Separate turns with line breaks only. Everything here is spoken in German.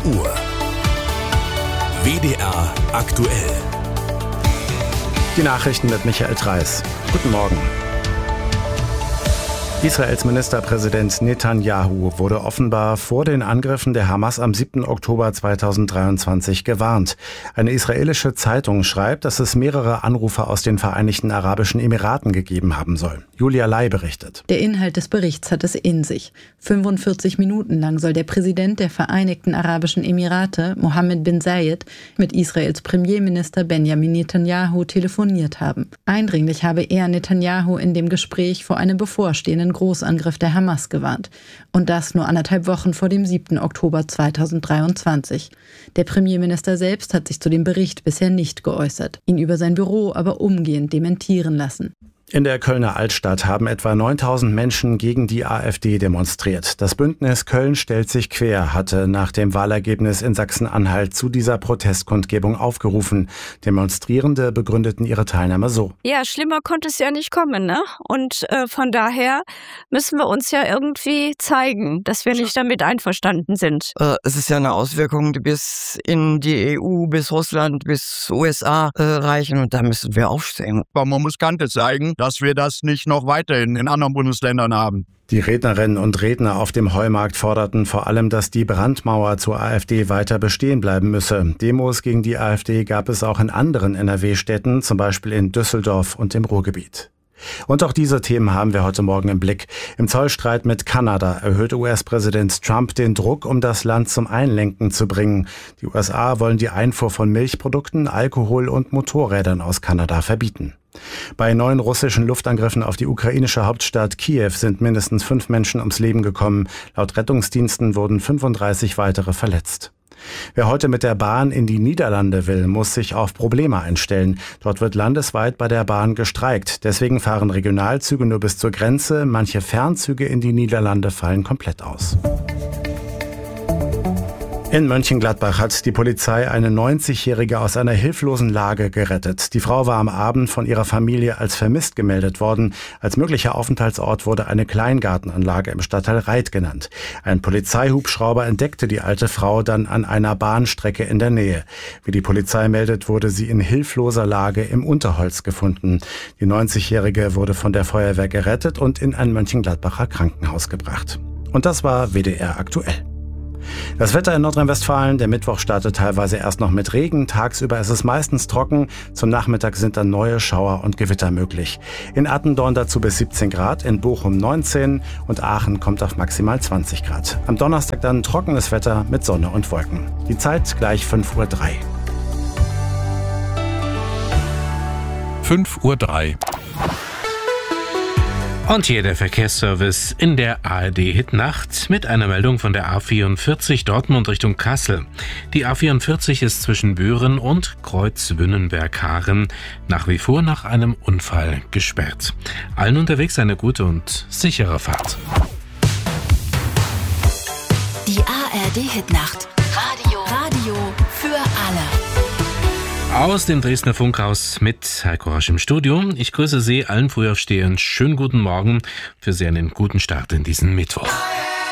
Uhr. WDR aktuell.
Die Nachrichten mit Michael Treis. Guten Morgen. Israels Ministerpräsident Netanyahu wurde offenbar vor den Angriffen der Hamas am 7. Oktober 2023 gewarnt. Eine israelische Zeitung schreibt, dass es mehrere Anrufe aus den Vereinigten Arabischen Emiraten gegeben haben soll. Julia Lai berichtet.
Der Inhalt des Berichts hat es in sich. 45 Minuten lang soll der Präsident der Vereinigten Arabischen Emirate, Mohammed bin Zayed, mit Israels Premierminister Benjamin Netanyahu telefoniert haben. Eindringlich habe er Netanyahu in dem Gespräch vor einem bevorstehenden Großangriff der Hamas gewarnt. Und das nur 1,5 Wochen vor dem 7. Oktober 2023. Der Premierminister selbst hat sich zu dem Bericht bisher nicht geäußert, ihn über sein Büro aber umgehend dementieren lassen.
In der Kölner Altstadt haben etwa 9.000 Menschen gegen die AfD demonstriert. Das Bündnis Köln stellt sich quer hatte nach dem Wahlergebnis in Sachsen-Anhalt zu dieser Protestkundgebung aufgerufen. Demonstrierende begründeten ihre Teilnahme so.
Ja, schlimmer konnte es ja nicht kommen, ne? Und von daher müssen wir uns ja irgendwie zeigen, dass wir nicht damit einverstanden sind.
Es ist ja eine Auswirkung, die bis in die EU, bis Russland, bis USA reichen und da müssen wir aufstehen.
Man muss Kante zeigen, dass wir das nicht noch weiterhin in anderen Bundesländern haben.
Die Rednerinnen und Redner auf dem Heumarkt forderten vor allem, dass die Brandmauer zur AfD weiter bestehen bleiben müsse. Demos gegen die AfD gab es auch in anderen NRW-Städten, zum Beispiel in Düsseldorf und im Ruhrgebiet. Und auch diese Themen haben wir heute Morgen im Blick. Im Zollstreit mit Kanada erhöht US-Präsident Trump den Druck, um das Land zum Einlenken zu bringen. Die USA wollen die Einfuhr von Milchprodukten, Alkohol und Motorrädern aus Kanada verbieten. Bei 9 russischen Luftangriffen auf die ukrainische Hauptstadt Kiew sind mindestens 5 Menschen ums Leben gekommen. Laut Rettungsdiensten wurden 35 weitere verletzt. Wer heute mit der Bahn in die Niederlande will, muss sich auf Probleme einstellen. Dort wird landesweit bei der Bahn gestreikt. Deswegen fahren Regionalzüge nur bis zur Grenze. Manche Fernzüge in die Niederlande fallen komplett aus. In Mönchengladbach hat die Polizei eine 90-Jährige aus einer hilflosen Lage gerettet. Die Frau war am Abend von ihrer Familie als vermisst gemeldet worden. Als möglicher Aufenthaltsort wurde eine Kleingartenanlage im Stadtteil Reit genannt. Ein Polizeihubschrauber entdeckte die alte Frau dann an einer Bahnstrecke in der Nähe. Wie die Polizei meldet, wurde sie in hilfloser Lage im Unterholz gefunden. Die 90-Jährige wurde von der Feuerwehr gerettet und in ein Mönchengladbacher Krankenhaus gebracht. Und das war WDR aktuell. Das Wetter in Nordrhein-Westfalen, der Mittwoch startet teilweise erst noch mit Regen. Tagsüber ist es meistens trocken. Zum Nachmittag sind dann neue Schauer und Gewitter möglich. In Attendorn dazu bis 17 Grad, in Bochum 19 und Aachen kommt auf maximal 20 Grad. Am Donnerstag dann trockenes Wetter mit Sonne und Wolken. Die Zeit gleich 5:03 Uhr.
5:03 Uhr.
Und hier der Verkehrsservice in der ARD-Hit-Nacht mit einer Meldung von der A44 Dortmund Richtung Kassel. Die A44 ist zwischen Büren und Kreuz-Wünnenberg-Haaren nach wie vor nach einem Unfall gesperrt. Allen unterwegs eine gute und sichere Fahrt.
Die ARD-Hit-Nacht. Radio für alle.
Aus dem Dresdner Funkhaus mit Heiko Rasch im Studio. Ich grüße Sie allen Frühaufstehern. Schönen guten Morgen. Für Sie einen guten Start in diesen Mittwoch.